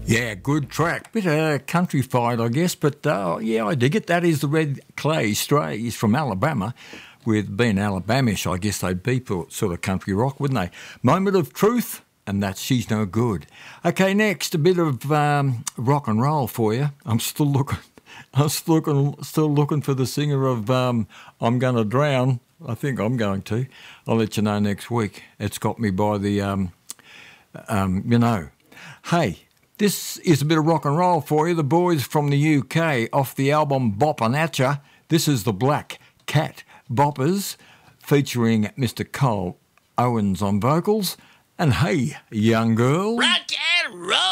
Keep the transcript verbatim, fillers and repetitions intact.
Yeah, good track. Bit uh, countrified, I guess, but uh, yeah, I dig it. That is the Red Clay Strays from Alabama. With being Alabamish, I guess they'd be sort of country rock, wouldn't they? Moment of Truth, and that's She's No Good. Okay, next, a bit of um, rock and roll for you. I'm still looking, I'm still looking, still looking for the singer of um, I'm Gonna Drown. I think I'm going to. I'll let you know next week. It's got me by the, um, um, you know. Hey, this is a bit of rock and roll for you. The boys from the U K off the album Boppin' Atcha. This is the Black Cat Boppers, featuring Mister Cole Owens on vocals. And hey, young girl. Rock and roll!